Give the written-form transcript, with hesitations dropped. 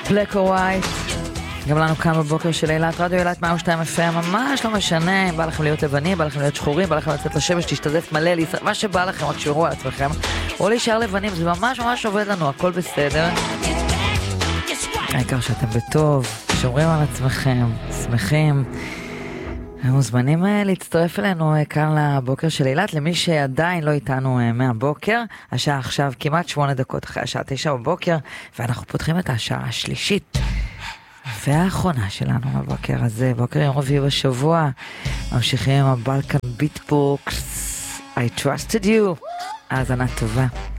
Black or White. גם לנו כאן בבוקר של אילת, רדיו אילת 102 FM, ממש לא משנה, בא לכם להיות לבנים, בא לכם להיות שחורים, בא לכם לצאת לשמש, תשתזף מלא, מה שבא לכם, רק שירו על עצמכם, או להישאר לבנים, זה ממש ממש עובד לנו, הכל בסדר. העיקר שאתם בטוב, שומרים על עצמכם, שמחים. מוזמנים להצטרף אלינו כאן לבוקר של אילת, למי שעדיין לא איתנו מהבוקר, השעה עכשיו כמעט 8 דקות אחרי השעה 9 בבוקר, ואנחנו פותחים את השעה השלישית והאחרונה שלנו בבוקר הזה, בוקר יום רביעי בשבוע, ממשיכים עם הבלקן ביטבוקס, I trusted you, האזנה טובה.